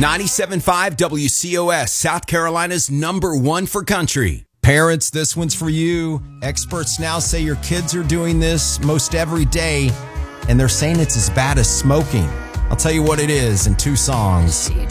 97.5 WCOS, South Carolina's #1 for country. Parents, this one's for you. Experts now say your kids are doing this most every day, and they're saying it's as bad as smoking. I'll tell you what it is in 2 songs.